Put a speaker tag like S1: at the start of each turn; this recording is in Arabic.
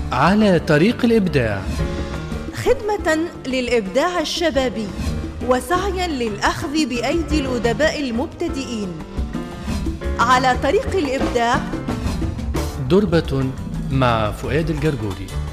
S1: على طريق الإبداع،
S2: خدمة للإبداع الشبابي وسعيا للأخذ بأيدي الأدباء المبتدئين. على طريق الإبداع،
S1: دربة مع فؤاد الجرجوري.